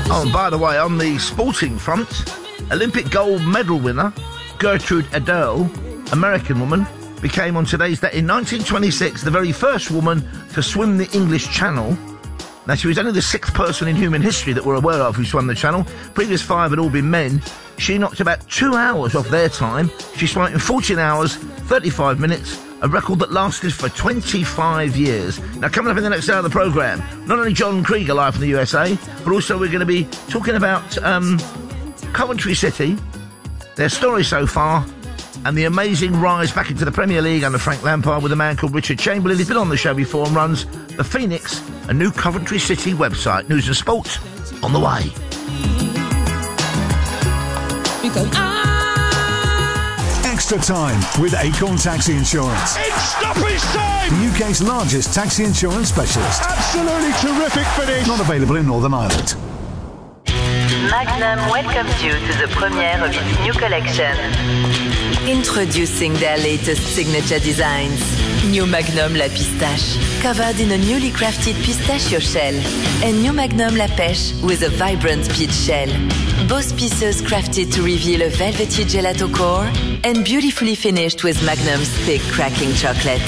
Oh, and by the way, on the sporting front, Olympic gold medal winner Gertrude Adele, American woman, became on today's date in 1926 the very first woman to swim the English Channel. Now, she was only the 6th person in human history that we're aware of who swam the Channel. Previous 5 had all been men. She knocked about 2 hours off their time. She swam in 14 hours, 35 minutes, a record that lasted for 25 years. Now, coming up in the next hour of the programme, not only John Krieger live from the USA, but also we're going to be talking about Coventry City, their story so far, and the amazing rise back into the Premier League under Frank Lampard with a man called Richard Chamberlain. He's been on the show before and runs The Phoenix, a new Coventry City website. News and sport on the way. Extra time with Acorn Taxi Insurance. It's stoppage time! The UK's largest taxi insurance specialist. Absolutely terrific finish. Not available in Northern Ireland. Magnum welcomes you to the premiere of its new collection. Introducing their latest signature designs. New Magnum La Pistache, covered in a newly crafted pistachio shell. And New Magnum La Pêche with a vibrant peach shell. Both pieces crafted to reveal a velvety gelato core and beautifully finished with Magnum's thick cracking chocolate.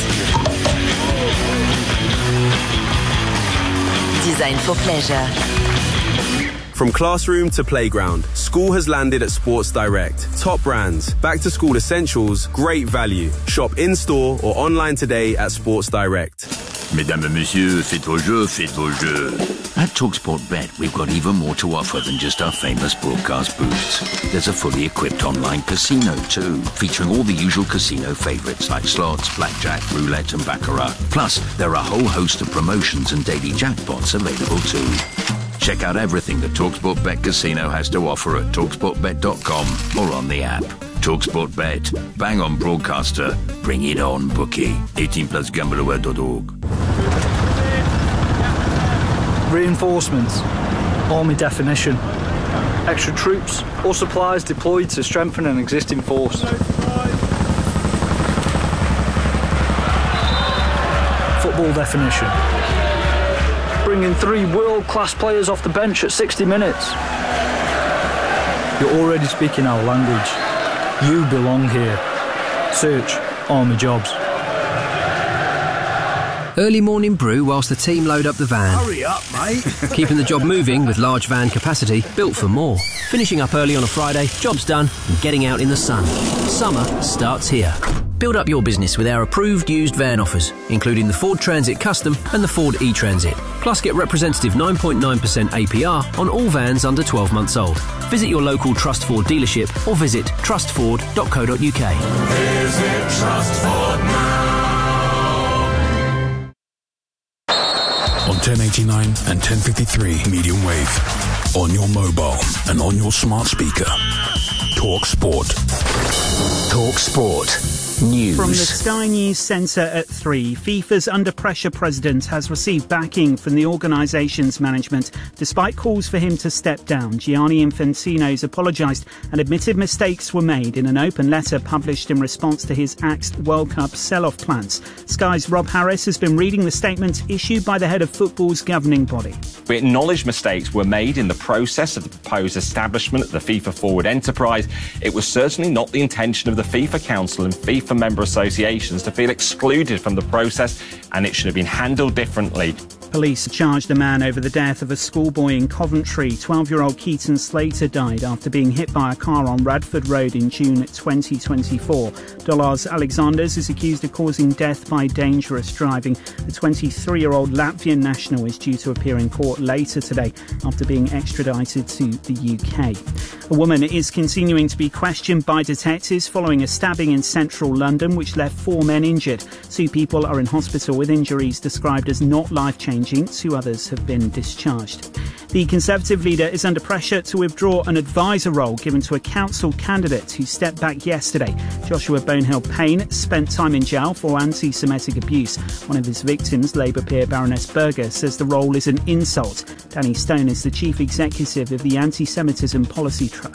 Designed for pleasure. From classroom to playground, school has landed at Sports Direct. Top brands, back-to-school essentials, great value. Shop in-store or online today at Sports Direct. Mesdames et messieurs, faites vos jeux, faites vos jeux. At TalkSport Bet, we've got even more to offer than just our famous broadcast booths. There's a fully equipped online casino too, featuring all the usual casino favourites like slots, blackjack, roulette and baccarat. Plus, there are a whole host of promotions and daily jackpots available too. Check out everything that TalkSport Bet Casino has to offer at TalkSportBet.com or on the app. TalkSport Bet. Bang on broadcaster. Bring it on, bookie. 18 plus gambleaware.org. Reinforcements. Army definition. Extra troops or supplies deployed to strengthen an existing force. Football definition. Bringing 3 world-class players off the bench at 60 minutes. You're already speaking our language. You belong here. Search Army Jobs. Early morning brew whilst the team load up the van. Hurry up, mate. Keeping the job moving with large van capacity, built for more. Finishing up early on a Friday, job's done, and getting out in the sun. Summer starts here. Build up your business with our approved used van offers, including the Ford Transit Custom and the Ford e-Transit. Plus get representative 9.9% APR on all vans under 12 months old. Visit your local Trust Ford dealership or visit trustford.co.uk. Visit Trust Ford now. On 1089 and 1053 medium wave. On your mobile and on your smart speaker. Talk Sport. Talk Sport. News. From the Sky News Centre at 3, FIFA's Under Pressure president has received backing from the organisation's management, despite calls for him to step down. Gianni Infantino's apologised and admitted mistakes were made in an open letter published in response to his axed World Cup sell-off plans. Sky's Rob Harris has been reading the statement issued by the head of football's governing body. We acknowledge mistakes were made in the process of the proposed establishment of the FIFA Forward enterprise. It was certainly not the intention of the FIFA Council and FIFA member associations to feel excluded from the process, and it should have been handled differently. Police charged a man over the death of a schoolboy in Coventry. 12-year-old Keaton Slater died after being hit by a car on Radford Road in June 2024. Dollars Alexanders is accused of causing death by dangerous driving. The 23-year-old Latvian national is due to appear in court later today after being extradited to the UK. A woman is continuing to be questioned by detectives following a stabbing in central London which left 4 men injured. 2 people are in hospital with injuries described as not life-changing. 2 others have been discharged. The Conservative leader is under pressure to withdraw an advisor role given to a council candidate who stepped back yesterday. Joshua Bonehill-Payne spent time in jail for anti-Semitic abuse. One of his victims, Labour peer Baroness Berger, says the role is an insult. Danny Stone is the chief executive of the Anti-Semitism Policy Trust.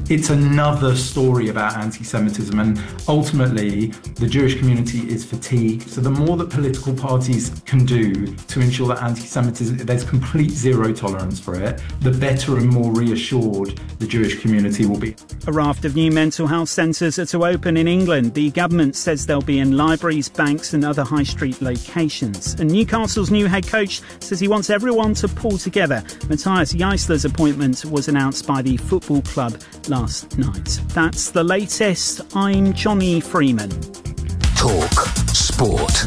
It's another story about anti-Semitism, and ultimately the Jewish community is fatigued. So the more that political parties can do to ensure that anti-Semitism, there's complete zero tolerance for it, the better and more reassured the Jewish community will be. A raft of new mental health centres are to open in England. The government says they'll be in libraries, banks and other high street locations. And Newcastle's new head coach says he wants everyone to pull together. Matthias Geisler's appointment was announced by the football club last night. That's the latest. I'm Johnny Freeman. Talk Sport.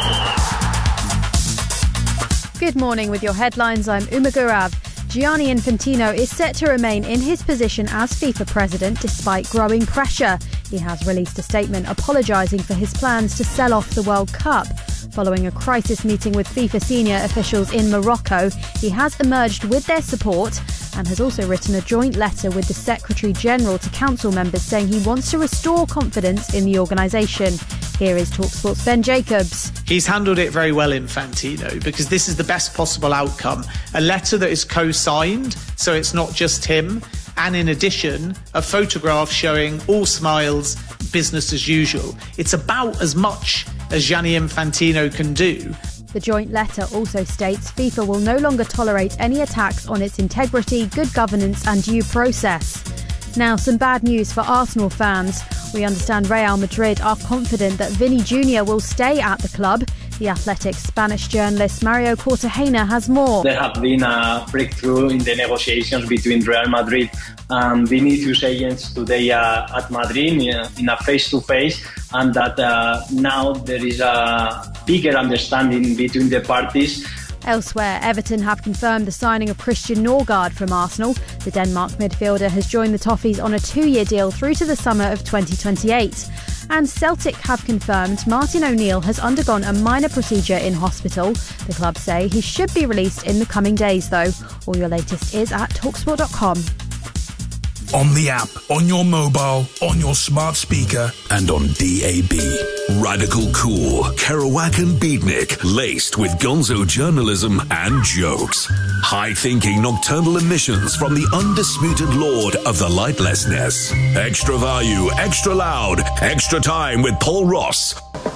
Good morning with your headlines. I'm Uma Gaurav. Gianni Infantino is set to remain in his position as FIFA president despite growing pressure. He has released a statement apologising for his plans to sell off the World Cup. Following a crisis meeting with FIFA senior officials in Morocco, he has emerged with their support and has also written a joint letter with the Secretary-General to council members saying he wants to restore confidence in the organisation. Here is TalkSport's Ben Jacobs. He's handled it very well, Infantino, because this is the best possible outcome. A letter that is co-signed, so it's not just him. And in addition, a photograph showing all smiles, business as usual. It's about as much as Gianni Infantino can do. The joint letter also states FIFA will no longer tolerate any attacks on its integrity, good governance and due process. Now, some bad news for Arsenal fans. We understand Real Madrid are confident that Vini Jr. will stay at the club. The Athletic's Spanish journalist Mario Cortejena has more. There have been a breakthrough in the negotiations between Real Madrid and Vinicius agents today at Madrid in a face-to-face, and that now there is a bigger understanding between the parties. Elsewhere, Everton have confirmed the signing of Christian Norgard from Arsenal. The Denmark midfielder has joined the Toffees on a 2-year deal through to the summer of 2028. And Celtic have confirmed Martin O'Neill has undergone a minor procedure in hospital. The club say he should be released in the coming days, though. All your latest is at talksport.com. On the app, on your mobile, on your smart speaker, and on DAB. Radical cool, Kerouac and Beatnik, laced with gonzo journalism and jokes. High-thinking nocturnal emissions from the undisputed lord of the lightlessness. Extra value, extra loud, extra time with Paul Ross.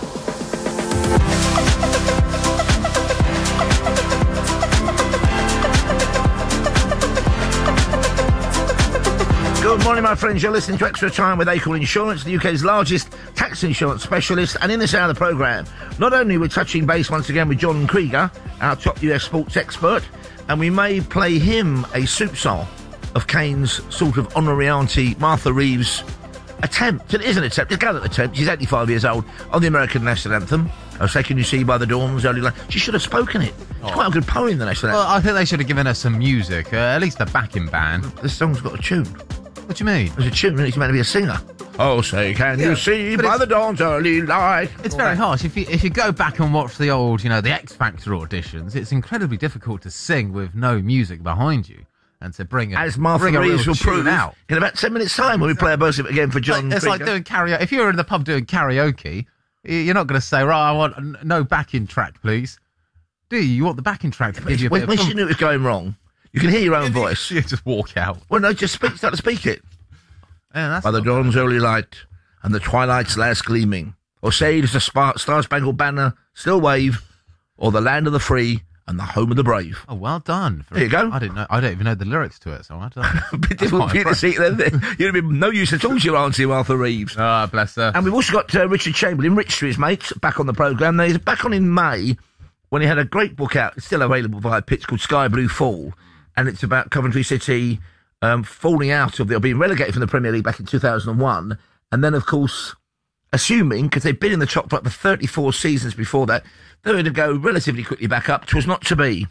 Good morning, my friends. You're listening to Extra Time with Acorn Insurance, the UK's largest tax insurance specialist. And in this hour of the programme, not only we're touching base once again with John Krieger, our top US sports expert, and we may play him a soupçon of Kane's sort of honorary auntie Martha Reeves' attempt. It is an attempt. It's an attempt. She's 85 years old on the American national anthem. I was taking you see by the dawn's early light. She should have spoken it. It's quite a good poem, the national anthem. Well, I think they should have given her some music, at least a backing band. This song's got a tune. What do you mean? There's a tune, and he's meant to be a singer. Oh, say, can you see by the dawn's early light? It's very harsh. If you go back and watch the old, the X Factor auditions, it's incredibly difficult to sing with no music behind you and to bring as Martha Reeves will prove out in about 10 minutes' time when we play a verse again for John. It's like doing karaoke. If you're in the pub doing karaoke, you're not going to say, right, I want no backing track, please. Do you? You want the backing track to give you a bit of... When she knew it was going wrong, you can hear your own voice. You just walk out. Well, no, just start to speak it. Yeah, that's by the dawn's early light and the twilight's last gleaming, or say does the Star-Spangled Banner still wave, or the land of the free and the home of the brave. Oh, well done. There you go. I don't even know the lyrics to it, so I don't know. A bit difficult for you to see then. You'd have been no use at all to your auntie Martha Reeves. Ah, bless her. And we've also got Richard Chamberlain, Rich to his mates, back on the programme. Now, he's back on in May when he had a great book out. It's still available via Pitch called Sky Blue Fall. And it's about Coventry City falling out of being relegated from the Premier League back in 2001. And then, of course, assuming, because they've been in the top flight for 34 seasons before that, they were to go relatively quickly back up. 'Twas not to be.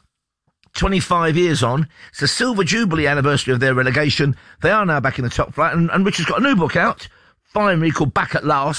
25 years on, it's the Silver Jubilee anniversary of their relegation. They are now back in the top flight. And Richard's got a new book out, finally, called Back at Last, ...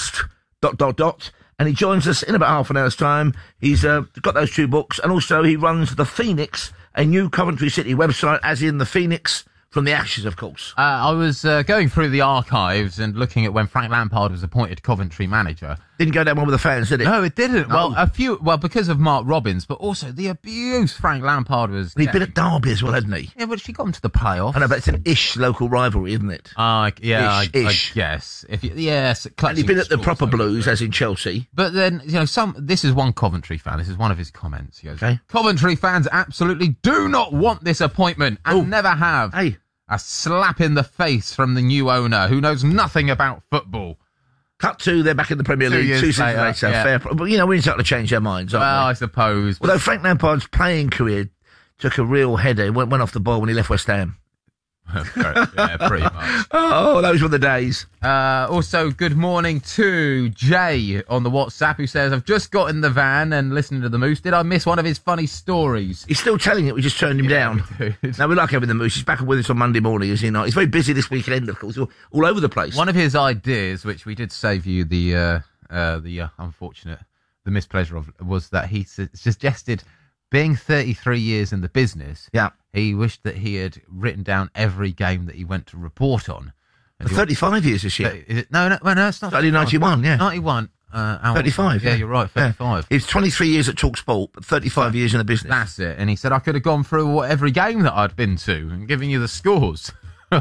And he joins us in about half an hour's time. He's got those two books. And also he runs The Phoenix, a new Coventry City website, as in the Phoenix from the ashes, of course. I was going through the archives and looking at when Frank Lampard was appointed Coventry manager. Didn't go down well with the fans, did it? No, it didn't. No. Well, because of Mark Robbins, but also the abuse Frank Lampard was. He'd been at Derby as well, hadn't he? Yeah, but she got him to the playoffs. I know, but it's an ish local rivalry, isn't it? I Ish. guess. Yes, and he's been at the proper Blues, as in Chelsea. But then, this is one Coventry fan. This is one of his comments. He goes, okay. Coventry fans absolutely do not want this appointment and never have. Hey. A slap in the face from the new owner who knows nothing about football. Cut to, they're back in the Premier League 2 seasons later. Yeah. Fair, but, we're starting to change their minds, aren't we? Well, I suppose. Although Frank Lampard's playing career took a real header, went off the ball when he left West Ham. Yeah, pretty much. Oh, those were the days. Also, good morning to Jay on the WhatsApp, who says, I've just got in the van and listening to the Moose. Did I miss one of his funny stories? He's still telling it, we just turned him down. No, we like having the Moose. He's back with us on Monday morning, is he not? He's very busy this weekend, of course, all over the place. One of his ideas, which we did save you the mispleasure of, was that he suggested, being 33 years in the business, he wished that he had written down every game that he went to report on. For 35 years this year? No, it's not. 91, yeah. 91. 35, yeah. You're right, 35. He's 23 years at TalkSport, but 35 years in the business. That's it. And he said, I could have gone through every game that I'd been to and given you the scores.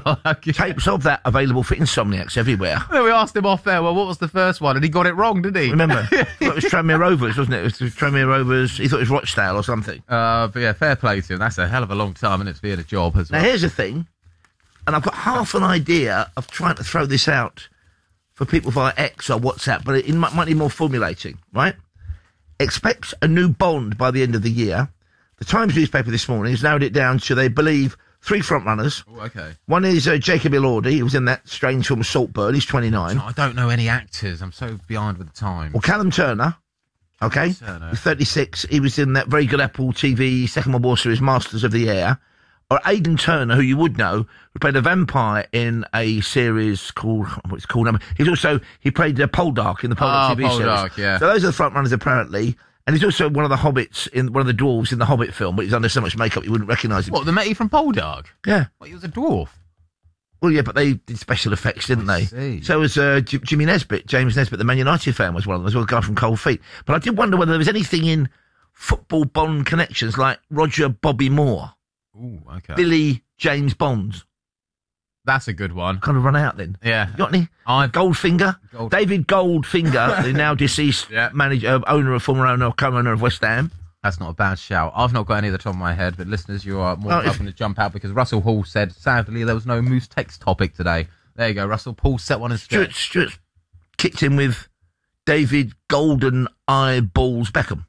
Tapes of that available for insomniacs everywhere. Well, we asked him off there, what was the first one? And he got it wrong, didn't he? Remember? It was Tranmere Rovers, wasn't it? It was Tranmere Rovers. He thought it was Rochdale or something. But yeah, fair play to him. That's a hell of a long time, and it's been a job as well. Now, here's the thing, and I've got half an idea of trying to throw this out for people via X or WhatsApp, but it might need more formulating, right? Expect a new Bond by the end of the year. The Times newspaper this morning has narrowed it down to, they believe, 3 frontrunners. Oh, okay. One is Jacob Elordi. He was in that strange film Saltburn. He's 29. I don't know any actors. I'm so behind with the time. Well, Callum Turner, okay, he's 36. He was in that very good Apple TV Second World War series Masters of the Air. Or Aidan Turner, who you would know, who played a vampire in a series called, what's it called? He played Poldark in the Poldark TV series. Poldark, yeah. So those are the frontrunners apparently. And he's also one of the hobbits, one of the dwarves in the Hobbit film, but he's under so much makeup you wouldn't recognise him. What, the matey from Poldark? Yeah. What, he was a dwarf? Well, yeah, but they did special effects, didn't they? See. So was Jimmy Nesbitt, James Nesbitt, the Man United fan, was one of them, as well, the guy from Cold Feet. But I did wonder whether there was anything in football Bond connections, like Roger Bobby Moore. Ooh, okay. Billy James Bond. That's a good one. Kind of run out then. Yeah. You got any? Goldfinger? David Goldfinger, the now deceased former owner, co-owner of West Ham. That's not a bad shout. I've not got any at the top of my head, but listeners, you are more welcome to jump out, because Russell Hall said, sadly, there was no Moose text topic today. There you go, Russell. Paul set one instead. Stuart kicked in with David Golden Eyeballs Beckham.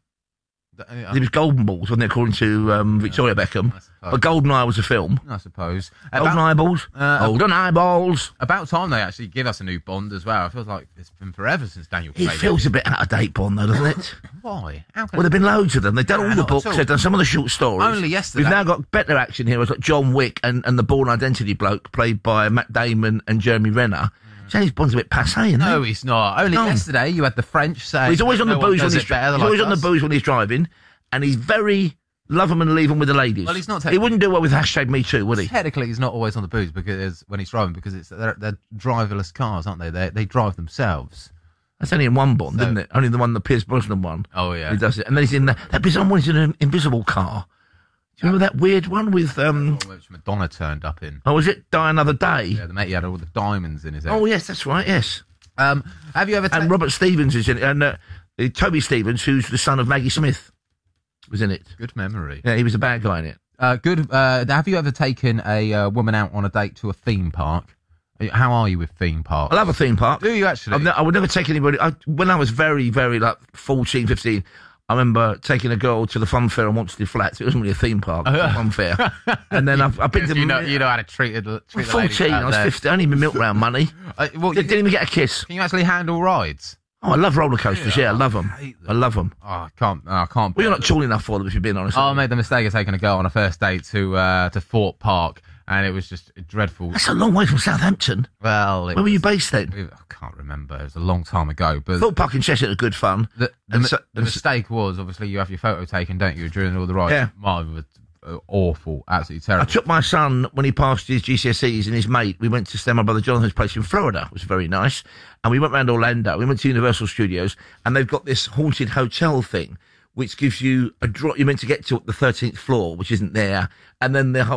It was Golden Balls, wasn't it, according to Victoria Beckham? But Golden Eye was a film. I suppose. Golden Eyeballs. Golden Eyeballs. About time they actually give us a new Bond as well. I feel like it's been forever since Daniel Craig. It feels a bit out of date, Bond, though, doesn't it? Why? Well, there have been loads of them. They've done all the books, they've done some of the short stories. Only yesterday. We've now got better action here. It's like John Wick and the Bourne Identity bloke, played by Matt Damon and Jeremy Renner. James Bond's a bit passé, isn't he? No, he's not. Only yesterday you had the French saying... He's always on the booze when he's driving, and he's very love him and leave him with the ladies. Well, he's not. He wouldn't do well with #MeToo, would he? Technically, he's not always on the booze because when he's driving, because they're driverless cars, aren't they? They drive themselves. That's only in one Bond, isn't it? Only the one that Pierce Brosnan won. Oh yeah, he does it, and then he's in that bizarre one. He's in an invisible car. Do you remember that weird one with which Madonna turned up in? Oh, was it Die Another Day? Yeah, the mate had all the diamonds in his head. Oh yes, that's right. Yes. Have you ever? And Robert Stevens is in it, and Toby Stevens, who's the son of Maggie Smith, was in it. Good memory. Yeah, he was a bad guy in it. Good. Have you ever taken a woman out on a date to a theme park? How are you with theme parks? I love a theme park. Do you actually? I would never take anybody. When I was very, very 14, 15, I remember taking a girl to the fun fair on Wanstead Flats. It wasn't really a theme park, it was a fun fair. And then I've been to... You know how to treat the 14, I was 15, I only milk round money. Didn't even get a kiss. Can you actually handle rides? Oh, I love roller coasters, I love them. I love them. Oh, I can't. Well, you're not tall enough for them, if you're being honest. I made the mistake of taking a girl on a first date to Thorpe Park, and it was just dreadful. That's a long way from Southampton. Well, where were you based then? I can't remember. It was a long time ago. But Thorpe Park in Cheshire are good fun. The mistake was, obviously, you have your photo taken, don't you, during all the rides? Yeah. Mine was awful, absolutely terrible. I took my son when he passed his GCSEs and his mate. We went to stay at my brother Jonathan's place in Florida. It was very nice. And we went round Orlando. We went to Universal Studios, and they've got this haunted hotel thing, which gives you a drop. You're meant to get to the 13th floor, which isn't there, and then the whole